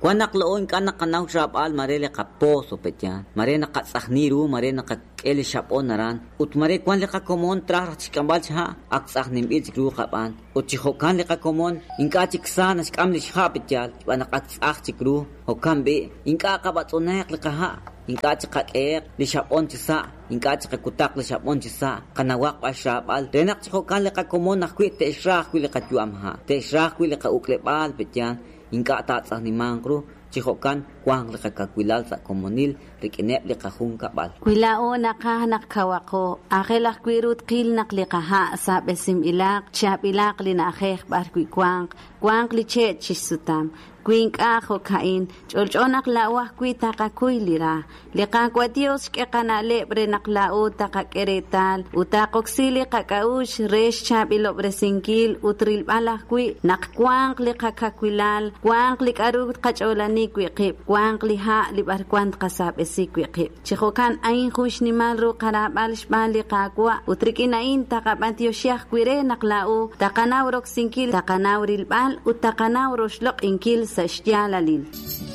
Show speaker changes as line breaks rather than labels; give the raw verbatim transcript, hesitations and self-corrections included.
Kuanak loon kanak kanaw shabal marele kaposo petyan. Marena katsahniru marena kat eli shapon naran. Ut mare kwan le kakomon tra chikambal cha aksahnim il chikru kapan. Ut chihokan le kakomon inka chiksana chikam le shha petyal. Banak aksah chikru hokambe inka kabatsonak le kaha. Inka chikak li shapon chisa. Inka chikakutak le shapon chisa. Kanawak pa shabal. Renak chihokan le kakomon nakwit te shrah kwile katyuamha. Te shrah kwile ka uklebal petyan. Inka tatsah ni mangkru chihokan kwang le kakakwilal sa komunil rikinep le kahung kabal.
Kwilao nakahanak kawako akela kwirut kil naklikaha sa besim ilak chap ilak linakeh barkwi kwang kwang liche chisutam kwink aho kain cholchonak lawah kwita kakuilira lika kwa Dios ke kanale bre naklao takakeretal utakoksili kakaush resh chap ilobre sinkil utril balah kwi nakkwang lika kakwilal kwang likarut kacholani kwi qib kwang liha libarkwant kasab esikwi qib chihokan ain khush nimal ro karabal shban likakwa utrikinain takabantio shiah kwire naklao takanaw roksinkil takanawril bal utakanaw roshlok inkil sa shtialalil.